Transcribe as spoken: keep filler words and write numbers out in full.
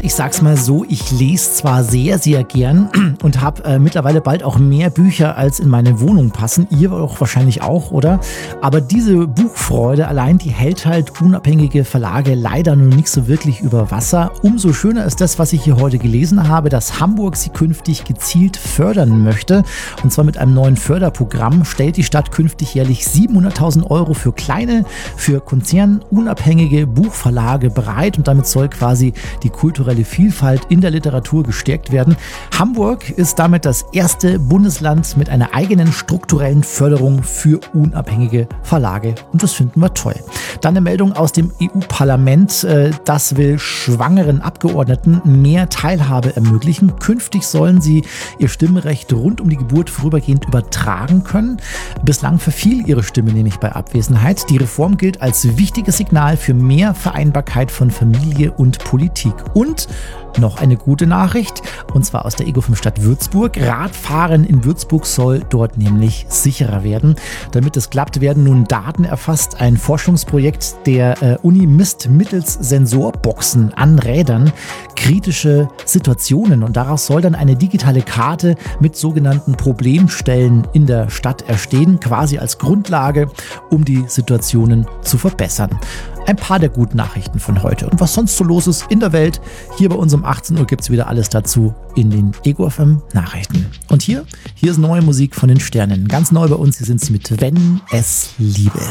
ich sag's mal so, ich lese zwar sehr, sehr gern und habe äh, mittlerweile bald auch mehr Bücher, als in meine Wohnung passen. Ihr auch wahrscheinlich auch, oder? Aber diese Buchfreude allein, die hält halt unabhängige Verlage leider nur nicht so wirklich über Wasser. Umso schöner ist das, was ich hier heute gelesen habe, dass Hamburg sie künftig gezielt fördern möchte. Und zwar mit einem neuen Förderprogramm stellt die Stadt künftig jährlich siebenhunderttausend Euro für kleine, für konzernunabhängige Buchverlage bereit. Und damit soll quasi die kulturelle Vielfalt in der Literatur gestärkt werden. Hamburg ist damit das erste Bundesland mit einer eigenen strukturellen Förderung für unabhängige Verlage. Und das finden wir toll. Dann eine Meldung aus dem E U-Parlament. Das will schwangeren Abgeordneten mehr Teilhabe ermöglichen. Künftig sollen sie ihr Stimmrecht rund um die Geburt vorübergehend übertragen können. Bislang verfiel ihre Stimme nämlich bei Abwesenheit. Die Reform gilt als wichtiges Signal für mehr Vereinbarkeit von Familie und Politik. Und noch eine gute Nachricht, und zwar aus der E G O fünf Stadt Würzburg. Radfahren in Würzburg soll dort nämlich sicherer werden. Damit es klappt, werden nun Daten erfasst. Ein Forschungsprojekt der äh, Uni misst mittels Sensorboxen an Rädern kritische Situationen und daraus soll dann eine digitale Karte mit sogenannten Problemstellen in der Stadt erstehen, quasi als Grundlage, um die Situationen zu verbessern. Ein paar der guten Nachrichten von heute. Und was sonst so los ist in der Welt, hier bei uns um achtzehn Uhr gibt es wieder alles dazu in den Ego F M Nachrichten. Und hier, hier ist neue Musik von den Sternen. Ganz neu bei uns, hier sind es mit Wenn es Liebe.